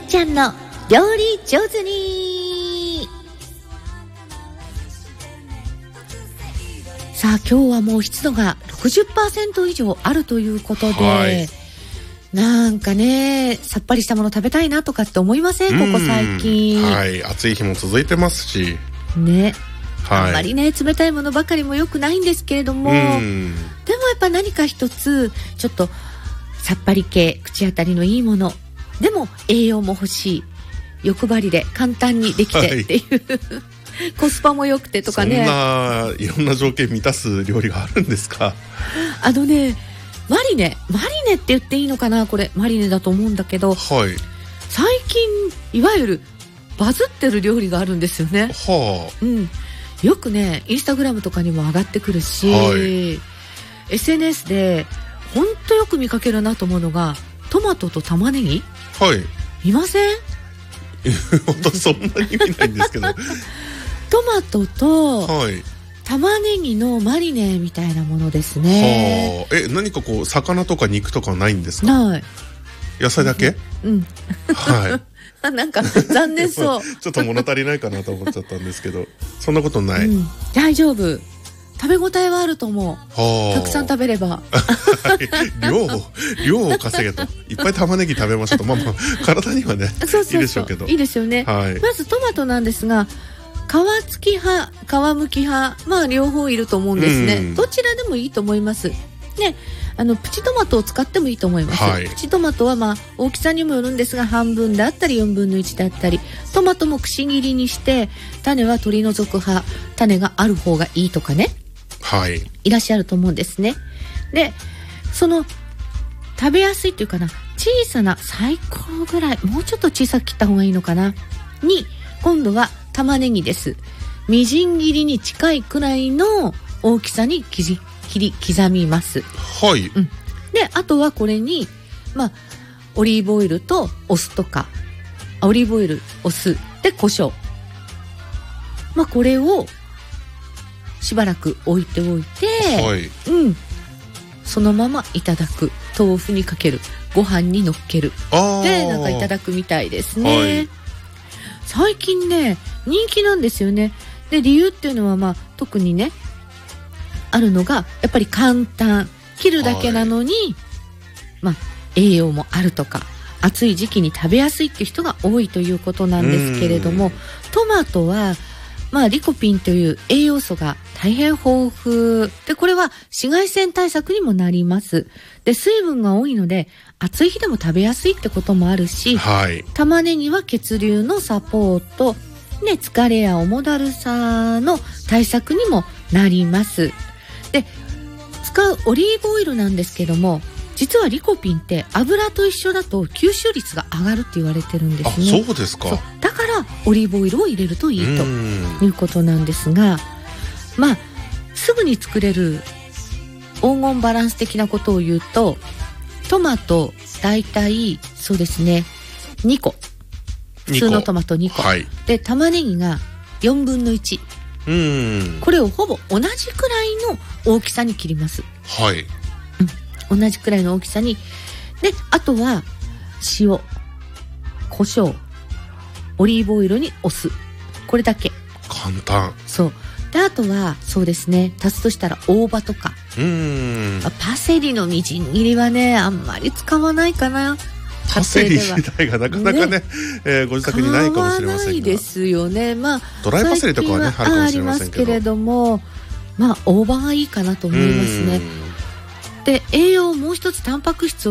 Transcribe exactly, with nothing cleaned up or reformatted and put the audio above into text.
ちゃんの料理上手に。さあ今日はもう湿度が ろくじゅっパーセント 以上あるということで、はい、なんかねさっぱりしたもの食べたいなとかって思いません？ここ最近、 はい、暑い日も続いてますしね、 はい、 あんまりね冷たいものばかりも良くないんですけれども、でもやっぱ何か一つちょっとさっぱり系、口当たりのいいものでも栄養も欲しい、欲張りで簡単にできてっていう、はい、コスパも良くてとかね、 そんないろんな条件満たす料理があるんですか？ あのねマリネマリネって言っていいのかな、これマリネだと思うんだけど、はい、最近いわゆるバズってる料理があるんですよね、はあ、うん、よくねインスタグラムとかにも上がってくるし、はい、エスエヌエス でほんとよく見かけるなと思うのがトマトと玉ねぎ、はい、見ません？ 私そんなに見ないんですけどトマトと、はい、玉ねぎのマリネみたいなものですね。 はあ、え、何かこう魚とか肉とかないんですか？ ない。 野菜だけ？ うん。はい。なんか残念そうちょっと物足りないかなと思っちゃったんですけどそんなことない、うん、 大丈夫、食べ応えはあると思う、はあ、たくさん食べれば量を量を稼げといっぱい玉ねぎ食べましょうと、まあまあ体にはねそうそうそういいでしょうけど、 いいですよね、はい、まずトマトなんですが皮付き派皮むき派、まあ両方いると思うんですね、うん、どちらでもいいと思いますね。あのプチトマトを使ってもいいと思います、はい、プチトマトはまあ大きさにもよるんですが半分だったりよんぶんのいちだったり、トマトもくし切りにして種は取り除く派、種がある方がいいとかね、はい、いらっしゃると思うんですね。でその食べやすいっていうかな、小さなサイコロぐらい、もうちょっと小さく切った方がいいのかなに、今度は玉ねぎです。みじん切りに近いくらいの大きさに切り切り刻みます。はい、うん、であとはこれにまあオリーブオイルとお酢とか、オリーブオイルお酢で胡椒、まあこれをしばらく置いておいて、はい、うん、そのままいただく、豆腐にかける、ご飯に乗っけるでなんかいただくみたいですね、はい、最近ね人気なんですよね。で理由っていうのはまあ特にねあるのがやっぱり簡単、切るだけなのに、はい、まあ栄養もあるとか暑い時期に食べやすいっていう人が多いということなんですけれども、トマトはまあリコピンという栄養素が大変豊富で、これは紫外線対策にもなります。で水分が多いので暑い日でも食べやすいってこともあるし、はい、玉ねぎは血流のサポート、ね、疲れや重だるさの対策にもなります。で使うオリーブオイルなんですけども、実はリコピンって油と一緒だと吸収率が上がるって言われてるんですね。 あ、そうですか。 だからオリーブオイルを入れるといいということなんですが、まあすぐに作れる黄金バランス的なことを言うと、トマトだいたいそうですねにこ、普通のトマトにこ、はい、で玉ねぎがよんぶんのいち、うん、これをほぼ同じくらいの大きさに切ります。はい、うん、同じくらいの大きさに。であとは塩、胡椒、オリーブオイルにお酢、これだけ。 簡単。 そうであとはそうですね、足すとしたら大葉とか、うーん、パセリのみじん切りはねあんまり使わないかな。 パセリ自体がなかなかね、ねえー、ご自宅にないかもしれませんが、買わないですよね。まあドライパセリとかはねあるかもしれませんけど、ありますけれども、 まあ大葉がいいかなと思いますね。で栄養もう一つタンパク質を